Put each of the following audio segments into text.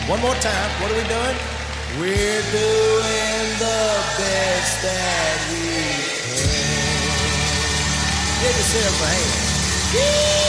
One more time. What are we doing? We're doing the best that we can. Give yourself a hand.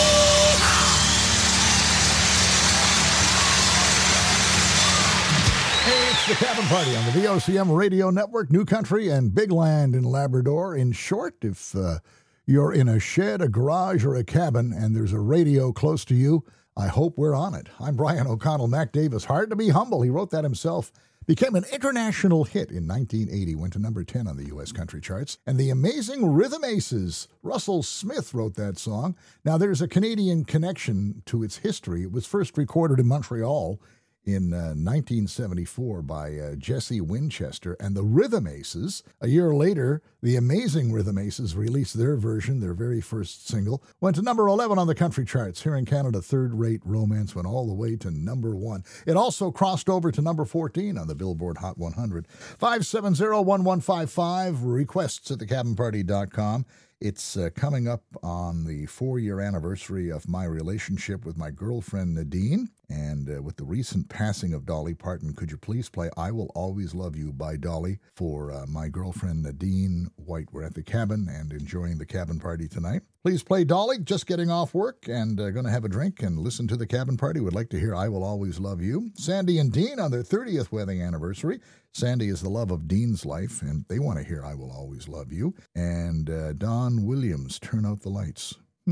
Hey, it's the Cabin Party on the VOCM Radio Network, New Country and Big Land in Labrador. In short, if you're in a shed, a garage, or a cabin and there's a radio close to you, I hope we're on it. I'm Brian O'Connell. Mac Davis, hard to be humble. He wrote that himself. Became an international hit in 1980, went to number 10 on the U.S. country charts. And the amazing Rhythm Aces, Russell Smith wrote that song. Now, there's a Canadian connection to its history. It was first recorded in Montreal in 1974 by Jesse Winchester and the Rhythm Aces. A year later, the amazing Rhythm Aces released their version, their very first single. Went to number 11 on the country charts. Here in Canada, Third Rate Romance went all the way to number 1. It also crossed over to number 14 on the Billboard Hot 100. 570-1155, requests at thecabinparty.com. It's coming up on the 4-year anniversary of my relationship with my girlfriend Nadine. And with the recent passing of Dolly Parton, could you please play I Will Always Love You by Dolly for my girlfriend Nadine White? We're at the cabin and enjoying the cabin party tonight. Please play Dolly, just getting off work and going to have a drink and listen to the cabin party. Would like to hear I Will Always Love You. Sandy and Dean on their 30th wedding anniversary. Sandy is the love of Dean's life, and they want to hear I Will Always Love You. And Don Williams, Turn Out the Lights.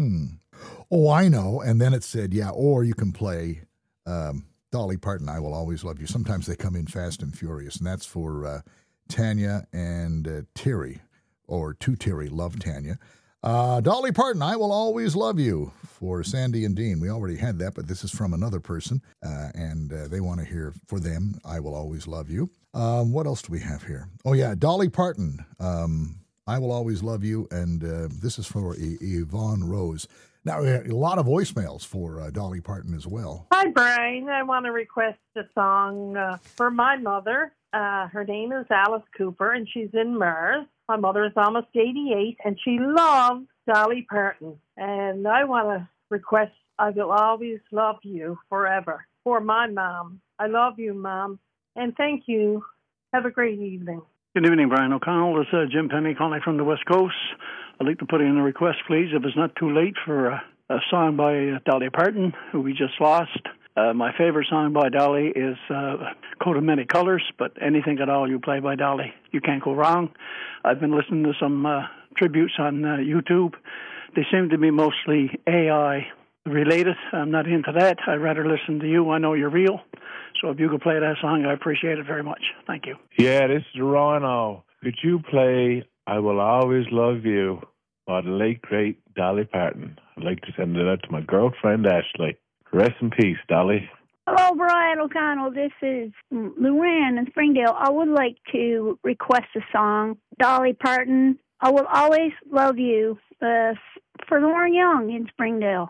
Oh, I know. And then it said, yeah, or you can play Dolly Parton, I Will Always Love You. Sometimes they come in fast and furious, and that's for Tanya and Terry, or to Terry, love Tanya. Dolly Parton, I Will Always Love You for Sandy and Dean. We already had that, but this is from another person, and they want to hear for them, I Will Always Love You. What else do we have here? Oh, yeah, Dolly Parton, I Will Always Love You, and this is for Yvonne Rose. Now, a lot of voicemails for Dolly Parton as well. Hi, Brian. I want to request a song for my mother. Her name is Alice Cooper, and she's in Mars. My mother is almost 88, and she loves Dolly Parton. And I want to request I Will Always Love You Forever for my mom. I love you, Mom, and thank you. Have a great evening. Good evening, Brian O'Connell. This is Jim Penny calling from the West Coast. I'd like to put in a request, please, if it's not too late, for a song by Dolly Parton, who we just lost. My favorite song by Dolly is Coat of Many Colors, but anything at all you play by Dolly, you can't go wrong. I've been listening to some tributes on YouTube. They seem to be mostly AI related. I'm not into that. I'd rather listen to you. I Know You're Real. So if you could play that song, I appreciate it very much. Thank you. Yeah, this is Ron. Could you play I Will Always Love You by the late, great Dolly Parton? I'd like to send it out to my girlfriend, Ashley. Rest in peace, Dolly. Hello, Brian O'Connell. This is Luann in Springdale. I would like to request a song, Dolly Parton, I Will Always Love You, for Lauren Young in Springdale.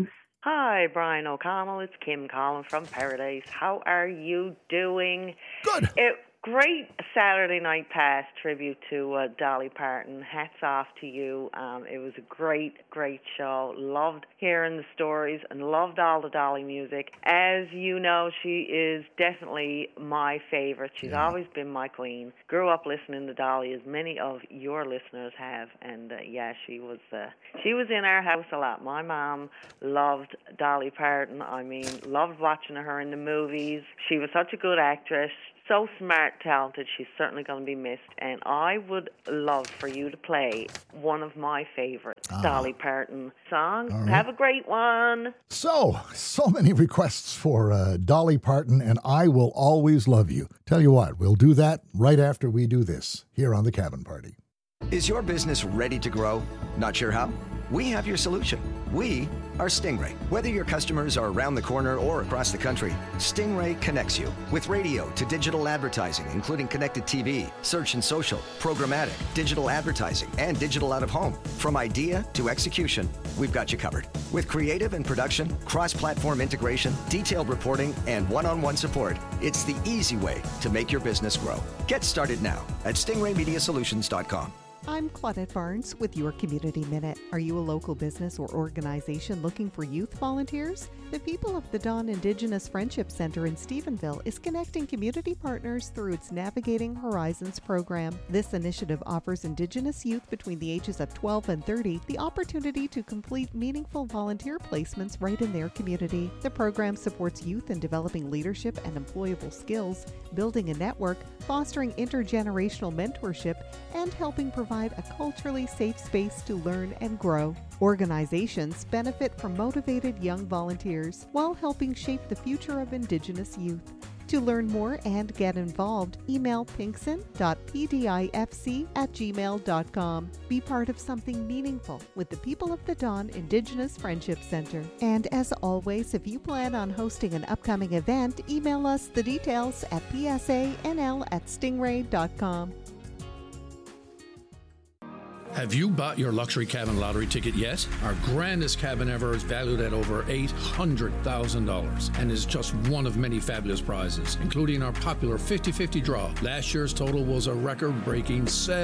Hi, Brian O'Connell. It's Kim calling from Paradise. How are you doing? Good. Great Saturday Night Pass tribute to Dolly Parton. Hats off to you. It was a great, great show. Loved hearing the stories and loved all the Dolly music. As you know, she is definitely my favorite. She's always been my queen. Grew up listening to Dolly, as many of your listeners have. And she was in our house a lot. My mom loved Dolly Parton. I mean, loved watching her in the movies. She was such a good actress. So smart, talented, she's certainly going to be missed. And I would love for you to play one of my favorite Dolly Parton songs. Right. Have a great one. So many requests for Dolly Parton and I Will Always Love You. Tell you what, we'll do that right after we do this here on The Cabin Party. Is your business ready to grow? Not sure how? We have your solution. We are Stingray. Whether your customers are around the corner or across the country, Stingray connects you with radio to digital advertising, including connected TV, search and social, programmatic, digital advertising, and digital out of home. From idea to execution, we've got you covered. With creative and production, cross-platform integration, detailed reporting, and one-on-one support, it's the easy way to make your business grow. Get started now at stingraymediasolutions.com. I'm Claudette Barnes with your Community Minute. Are you a local business or organization looking for youth volunteers? The People of the Dawn Indigenous Friendship Center in Stephenville is connecting community partners through its Navigating Horizons program. This initiative offers Indigenous youth between the ages of 12 and 30 the opportunity to complete meaningful volunteer placements right in their community. The program supports youth in developing leadership and employable skills, building a network, fostering intergenerational mentorship, and helping provide a culturally safe space to learn and grow. Organizations benefit from motivated young volunteers while helping shape the future of Indigenous youth. To learn more and get involved, email pinkson.pdifc@gmail.com. Be part of something meaningful with the People of the Dawn Indigenous Friendship Center. And as always, if you plan on hosting an upcoming event, email us the details at psanl@stingray.com. Have you bought your luxury cabin lottery ticket yet? Our grandest cabin ever is valued at over $800,000 and is just one of many fabulous prizes, including our popular 50-50 draw. Last year's total was a record-breaking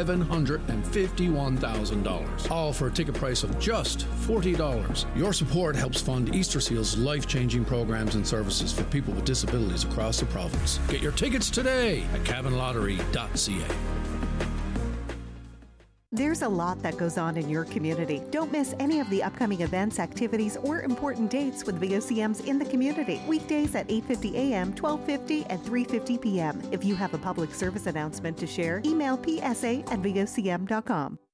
$751,000, all for a ticket price of just $40. Your support helps fund Easter Seal's life-changing programs and services for people with disabilities across the province. Get your tickets today at cabinlottery.ca. There's a lot that goes on in your community. Don't miss any of the upcoming events, activities, or important dates with VOCMs in the community. Weekdays at 8:50 a.m., 12:50, and 3:50 p.m. If you have a public service announcement to share, email psa@vocm.com.